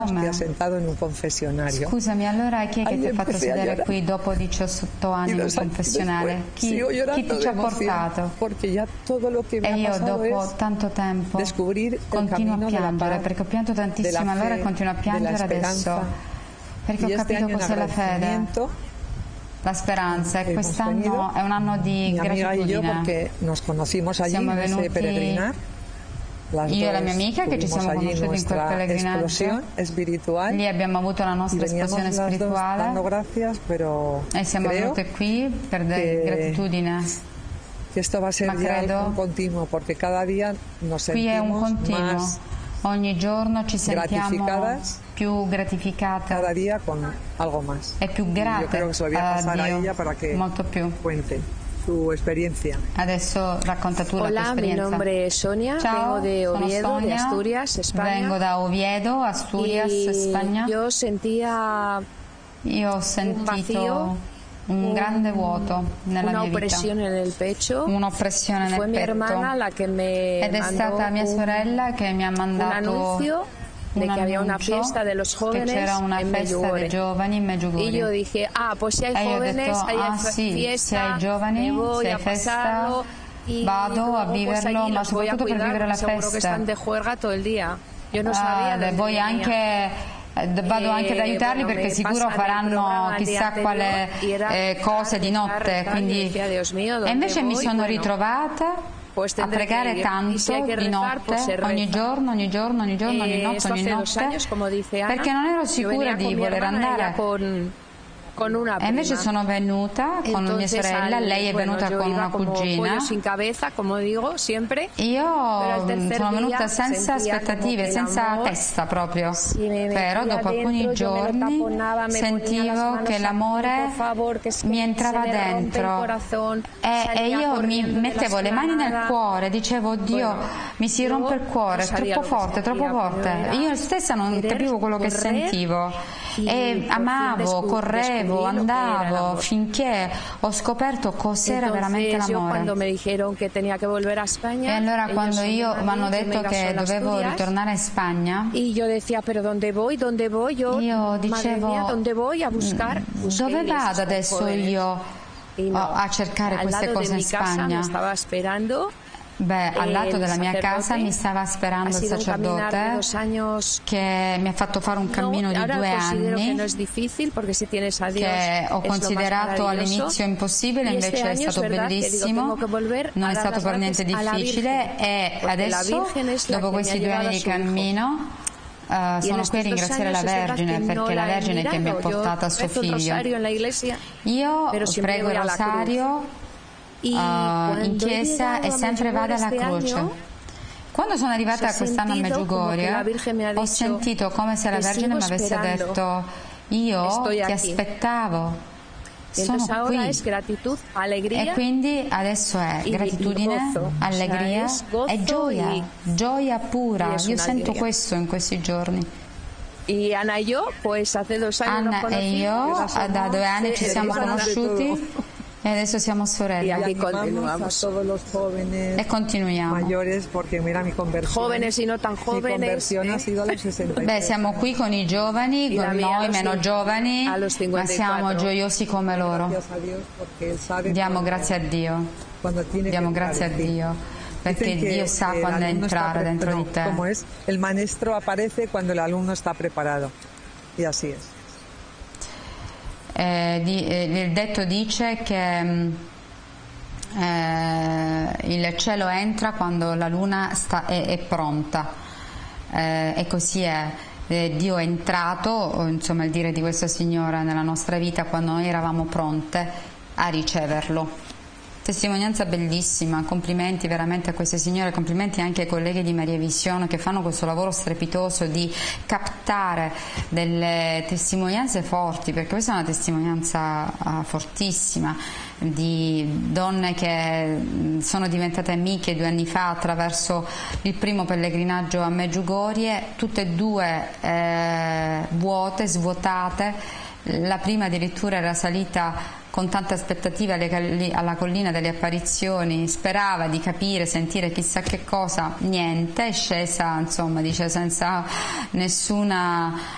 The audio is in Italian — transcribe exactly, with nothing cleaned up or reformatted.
Ti ha sentato in un confessionario. Scusami, allora chi è che ti ha fatto sedere qui dopo diciotto anni in un confessionale? Chi, chi ti ci ha portato? E io dopo tanto tempo continuo a piangere, perché ho pianto tantissimo allora e continuo a piangere adesso, perché ho capito cos'è la fede, la speranza, e quest'anno è un anno di gratitudine. Siamo venuti io e la mia amica che ci siamo conosciuti in quel pellegrinaggio, lì abbiamo avuto la nostra esplosione spirituale e siamo venute qui per gratitudine. Ma credo qui è un continuo, ogni giorno ci sentiamo più gratificate e più grate a Dio, molto più. Su experiencia. Adesso racconta tu la tua esperienza. Hola, mi nombre es Sonia. Ciao, vengo de Oviedo, sono Sonia, de Asturias, España. Vengo da Oviedo, Asturias, y Spagna. Yo sentía Io ho sentito un, vacío, un grande vuoto nella una mia vita. Opresión en el pecho. Un'oppressione nel Fue mi petto. hermana la que me Ed è stata mia sorella che mi ha mandato un anuncio de que había una fiesta de los jóvenes che c'era una en festa dei giovani in Medjugorje. Y yo dije, ah, pues si hay e jóvenes, io ho detto, hay ah sì, fiesta, se hai giovani, me voy se hai a festa, pasarlo, y vado a luego, pues, viverlo, allí ma los voy a soprattutto per cuidar, vivere la seguro que festa. están de juerga todo el día. Yo no sabía Ah, dónde voy venía. anche vado anche ad aiutarli, bueno, perché sicuro faranno chissà quale eh, cose di notte, quindi e invece mi sono ritrovata a pregare tanto di notte, ogni giorno, ogni giorno, ogni giorno, ogni notte, ogni notte, perché non ero sicura di voler andare. E invece sono venuta con mia sorella, lei è venuta con una cugina. Io sono venuta senza aspettative, senza testa proprio, però dopo alcuni giorni sentivo che l'amore mi entrava dentro e, e io mi mettevo le mani nel cuore, dicevo, Dio, mi si rompe il cuore, è troppo forte, troppo forte. Io stessa non capivo quello che sentivo e amavo, correvo, andavo finché ho scoperto cos'era veramente l'amore. E allora quando io mi hanno detto che dovevo ritornare in Spagna, io dicevo, dove vado adesso io a cercare queste cose in Spagna? Beh, al lato della mia casa mi stava sperando il sacerdote che mi ha fatto fare un cammino di due anni che ho considerato all'inizio impossibile, invece è stato bellissimo, non è stato per niente difficile e adesso, dopo questi due anni di cammino, Uh, sono qui a ringraziare la Vergine, perché è la Vergine che mi ha portato a suo figlio. Io prego il rosario Uh, in chiesa e sempre vado alla croce. Quando sono arrivata quest'anno a Medjugorje ho sentito come se la Vergine mi avesse detto, io ti aspettavo, sono qui. E quindi adesso è gratitudine, allegria e gioia, gioia pura. Io sento questo in questi giorni. Anna e io da due anni ci siamo conosciuti e adesso siamo sorelle e continuiamo. Beh, siamo qui con i giovani, con noi meno giovani, ma siamo gioiosi come loro. Diamo grazie a Dio, diamo grazie a Dio, perché Dio sa quando entrare dentro di te. Il maestro appare quando l'alunno sta preparato, e così è. Eh, di, eh, il detto dice che eh, il cielo entra quando la luna sta, è, è pronta, eh, e così è. Eh, Dio è entrato, insomma il dire di questa signora, nella nostra vita quando noi eravamo pronte a riceverlo. Testimonianza bellissima, complimenti veramente a queste signore, complimenti anche ai colleghi di Maria Vision che fanno questo lavoro strepitoso di captare delle testimonianze forti, perché questa è una testimonianza uh, fortissima di donne che sono diventate amiche due anni fa attraverso il primo pellegrinaggio a Medjugorje, tutte e due eh, vuote, svuotate. La prima addirittura era salita con tante aspettative alla collina delle apparizioni, sperava di capire, sentire chissà che cosa, niente, è scesa, insomma, dice, senza nessuna